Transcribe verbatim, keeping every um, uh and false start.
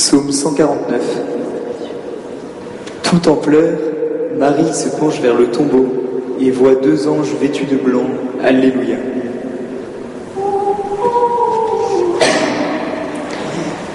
Psaume cent quarante-neuf. Tout en pleurs, Marie se penche vers le tombeau et voit deux anges vêtus de blanc. Alléluia.